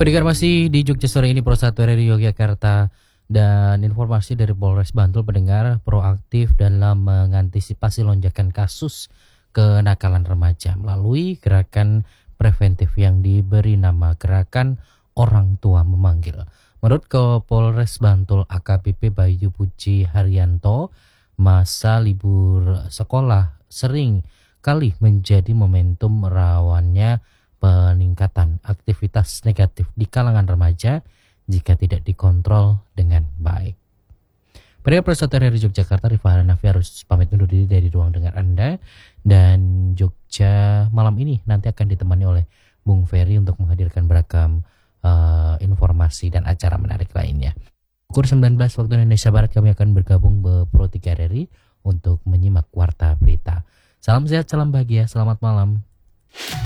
Pendengar masih di Jogja sore ini Pro 1 RRI Yogyakarta, dan informasi dari Polres Bantul, pendengar proaktif dalam mengantisipasi lonjakan kasus kenakalan remaja melalui gerakan preventif yang diberi nama Gerakan Orang Tua Memanggil. Menurut Kapolres Bantul AKBP Bayu Puji Haryanto, masa libur sekolah sering kali menjadi momentum rawannya peningkatan aktivitas negatif di kalangan remaja jika tidak dikontrol dengan baik. Pendengar Pro 1 RRI Yogyakarta, Rifah Hanafi harus pamit undur diri dari ruang dengar Anda, dan Jogja malam ini nanti akan ditemani oleh Bung Ferry untuk menghadirkan beragam informasi dan acara menarik lainnya. Pukul 19 waktu Indonesia Barat kami akan bergabung ke Pro 3 RRI untuk menyimak warta berita. Salam sehat, salam bahagia, selamat malam.